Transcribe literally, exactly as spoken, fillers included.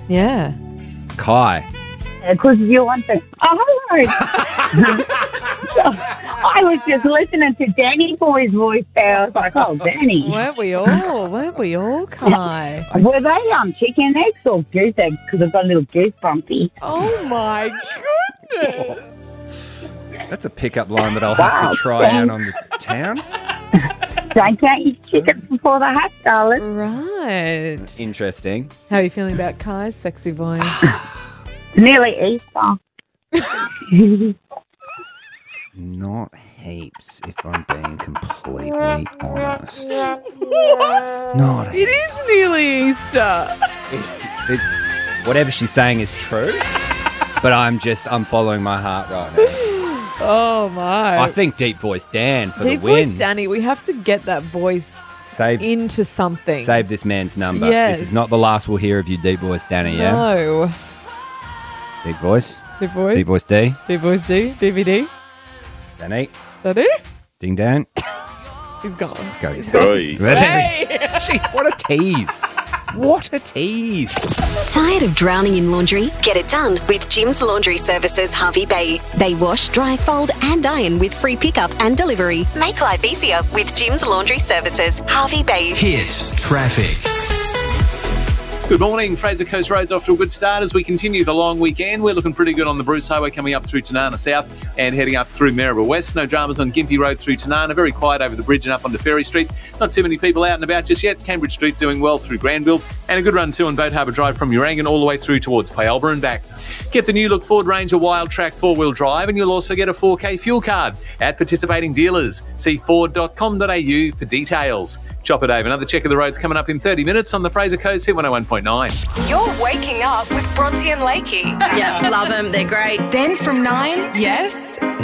Yeah. Kai. Because you want the... Oh, hello. I was just listening to Danny Boy's voice there. I was like, oh, Danny. Weren't we all? Weren't we all, Kai? Were they um, chicken eggs or goose eggs? Because I've got a little goose bumpy. Oh, my goodness. That's a pickup line that I'll have Wow, to try thanks. out on the town. Don't count your chickens before the hatch, darling. Right. Interesting. How are you feeling about Kai's sexy voice? It's nearly Easter. Not heaps, if I'm being completely honest. What? Not It is nearly Easter. It, it, whatever she's saying is true, but I'm just, I'm following my heart right now. Oh, my. I think Deep Voice Dan for Deep the win. voice Danny, we have to get that voice Save- into something. Save this man's number. Yes. This is not the last we'll hear of you, Deep Voice Danny, yeah? No. Deep Voice. Deep voice. Deep Voice D. Deep voice D. D V D. Danny. Daddy? Ding Dan. He's gone. Go. Hey. Hey! Gee, what a tease. What a tease. Tired of drowning in laundry? Get it done with Jim's Laundry Services Harvey Bay. They wash, dry, fold and iron with free pickup and delivery. Make life easier with Jim's Laundry Services Harvey Bay. Hit traffic. Good morning. Fraser Coast Road's off to a good start as we continue the long weekend. We're looking pretty good on the Bruce Highway coming up through Tanana South and heading up through Maribor West. No dramas on Gympie Road through Tanana. Very quiet over the bridge and up onto Ferry Street. Not too many people out and about just yet. Cambridge Street doing well through Granville. And a good run too on Boat Harbour Drive from Urangan all the way through towards Pyalba and back. Get the new look Ford Ranger Wild Track four-wheel drive and you'll also get a four K fuel card at participating dealers. See ford dot com dot a u for details. Chopper Dave, another check of the roads coming up in thirty minutes on the Fraser Coast Hit one oh one point nine. You're waking up with Bronte and Lakey. Yeah, love them. They're great. Then from nine, yes,